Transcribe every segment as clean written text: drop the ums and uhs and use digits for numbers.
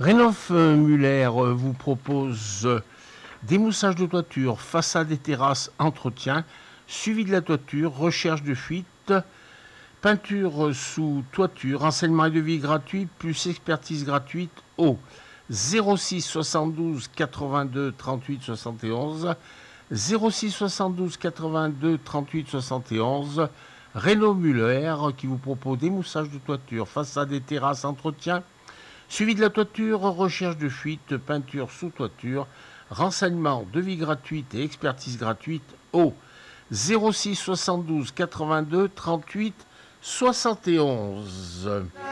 Rénov Muller vous propose démoussage de toiture, façade et terrasse, entretien, suivi de la toiture, recherche de fuite, peinture sous toiture, renseignement et devis gratuit, plus expertise gratuite au 06 72 82 38 71, 06 72 82 38 71, Renaud Muller qui vous propose démoussage de toiture, façade et terrasse, entretien, suivi de la toiture, recherche de fuite, peinture sous toiture, renseignement, devis gratuite et expertise gratuite au 06 72 82 38 71.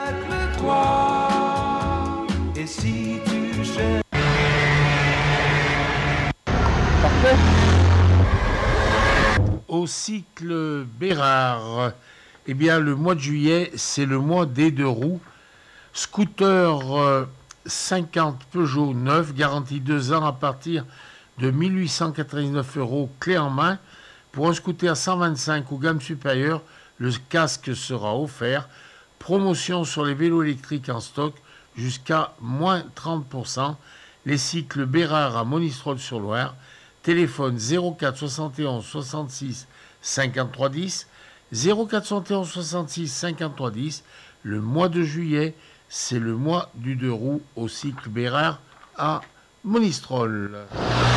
Et si tu cherches... Parfait. Au cycle Bérard, eh bien le mois de juillet, c'est le mois des deux roues. Scooter 50 Peugeot 9, garantie 2 ans à partir de 1899 €, clé en main. Pour un scooter 125 ou gamme supérieure, le casque sera offert. Promotion sur les vélos électriques en stock jusqu'à moins 30%. Les cycles Bérard à Monistrol-sur-Loire. Téléphone 04 71 66 53 10. 04 71 66 53 10. Le mois de juillet, c'est le mois du deux roues au cycle Bérard à Monistrol.